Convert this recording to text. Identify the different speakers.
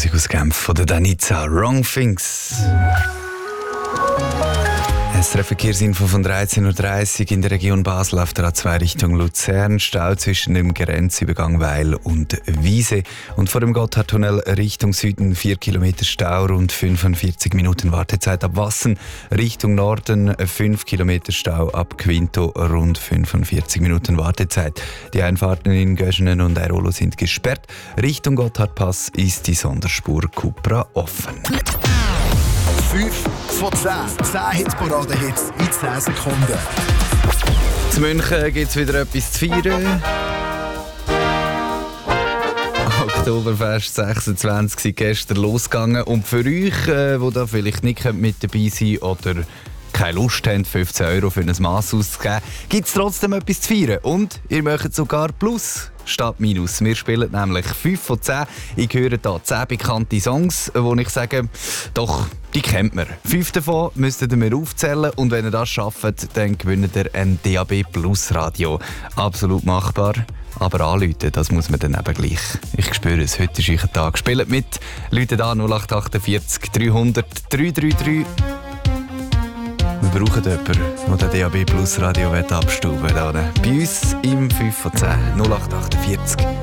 Speaker 1: Musik aus Genf von der Danica, Wrong Things. SRF-Verkehrsinfo von 13.30 Uhr in der Region Basel auf der A2 Richtung Luzern. Stau zwischen dem Grenzübergang Weil und Wiese. Und vor dem Gotthardtunnel Richtung Süden 4 Kilometer Stau, rund 45 Minuten Wartezeit ab Wassen. Richtung Norden 5 Kilometer Stau ab Quinto, rund 45 Minuten Wartezeit. Die Einfahrten in Göschenen und Airolo sind gesperrt. Richtung Gotthardpass ist die Sonderspur Cupra offen.
Speaker 2: 5 von 10. 10 Hitparade-Hits in 10 Sekunden.
Speaker 1: In München gibt es wieder etwas zu feiern. Oktoberfest 26 sind gestern losgegangen. Und für euch, die da vielleicht nicht mit dabei sein oder keine Lust haben, 15 € für ein Mass auszugeben, gibt es trotzdem etwas zu feiern. Und ihr möchtet sogar Plus statt Minus. Wir spielen nämlich 5 von 10. Ich höre hier 10 bekannte Songs, wo ich sage, doch, die kennt man. 5 davon müsstet ihr mir aufzählen und wenn ihr das schafft, dann gewinnt ihr ein DAB Plus Radio. Absolut machbar. Aber anrufen, das muss man dann eben gleich. Ich spüre es, heute ist euer Tag. Spielt mit, ruft an 0848 300 333. Wir brauchen jemanden, der den DAB Plus Radio abstauben will. Bei uns im 5 von 10 0848